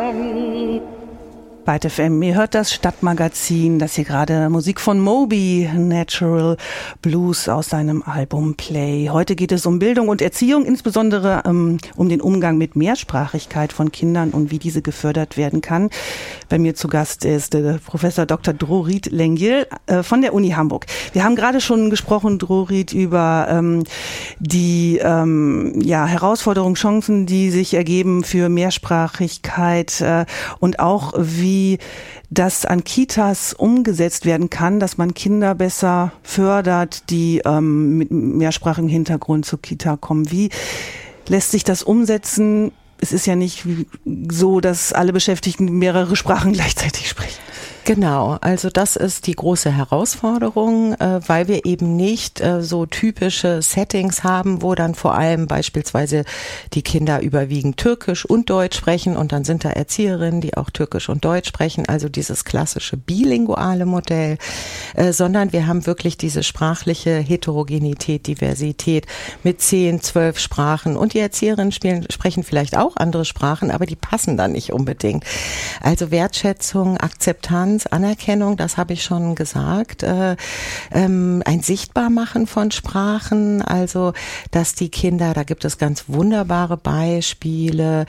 Byte FM, ihr hört das Stadtmagazin, das hier gerade Musik von Moby, Natural Blues aus seinem Album Play. Heute geht es um Bildung und Erziehung, insbesondere um den Umgang mit Mehrsprachigkeit von Kindern und wie diese gefördert werden kann. Bei mir zu Gast ist Professor Dr. Drorit Lengil von der Uni Hamburg. Wir haben gerade schon gesprochen, Drorit, über die Herausforderungen, Chancen, die sich ergeben für Mehrsprachigkeit und auch wie das an Kitas umgesetzt werden kann, dass man Kinder besser fördert, die mit mehrsprachigem Hintergrund zur Kita kommen. Wie lässt sich das umsetzen? Es ist ja nicht so, dass alle Beschäftigten mehrere Sprachen gleichzeitig sprechen. Genau, also das ist die große Herausforderung, weil wir eben nicht so typische Settings haben, wo dann vor allem beispielsweise die Kinder überwiegend Türkisch und Deutsch sprechen und dann sind da Erzieherinnen, die auch Türkisch und Deutsch sprechen, also dieses klassische bilinguale Modell, sondern wir haben wirklich diese sprachliche Heterogenität, Diversität mit 10, 12 Sprachen und die Erzieherinnen sprechen vielleicht auch andere Sprachen, aber die passen dann nicht unbedingt. Also Wertschätzung, Akzeptanz, Anerkennung, das habe ich schon gesagt, ein Sichtbarmachen von Sprachen, also dass die Kinder, da gibt es ganz wunderbare Beispiele,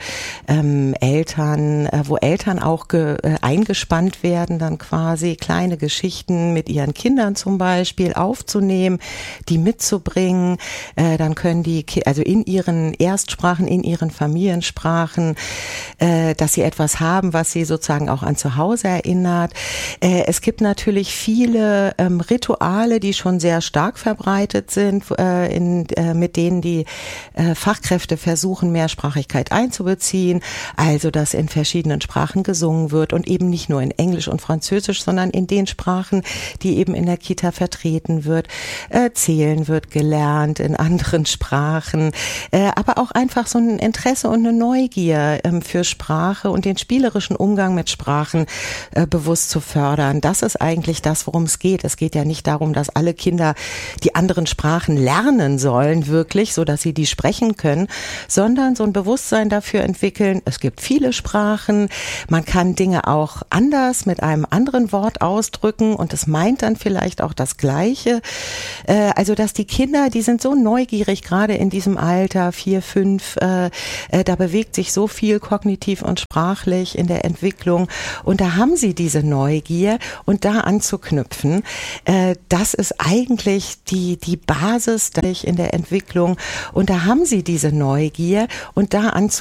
Eltern, wo Eltern auch eingespannt werden, dann quasi kleine Geschichten mit ihren Kindern zum Beispiel aufzunehmen, die mitzubringen, dann können die, also in ihren Erstsprachen, in ihren Familiensprachen, dass sie etwas haben, was sie sozusagen auch an zu Hause erinnert. Es gibt natürlich viele Rituale, die schon sehr stark verbreitet sind, mit denen die Fachkräfte versuchen, Mehrsprachigkeit einzubeziehen. Also, dass in verschiedenen Sprachen gesungen wird und eben nicht nur in Englisch und Französisch, sondern in den Sprachen, die eben in der Kita vertreten wird. Zählen wird gelernt in anderen Sprachen, aber auch einfach so ein Interesse und eine Neugier für Sprache und den spielerischen Umgang mit Sprachen bewusst zu fördern. Das ist eigentlich das, worum es geht. Es geht ja nicht darum, dass alle Kinder die anderen Sprachen lernen sollen, wirklich, so dass sie die sprechen können, sondern so ein Bewusstsein dafür entwickeln. Es gibt viele Sprachen. Man kann Dinge auch anders mit einem anderen Wort ausdrücken und es meint dann vielleicht auch das Gleiche. Also, dass die Kinder, die sind so neugierig, gerade in diesem Alter, 4, 5, da bewegt sich so viel kognitiv und sprachlich in der Entwicklung und da haben sie diese Neugier und da anzuknüpfen, das ist eigentlich die Basis in der Entwicklung und da haben sie diese Neugier und da anzuknüpfen.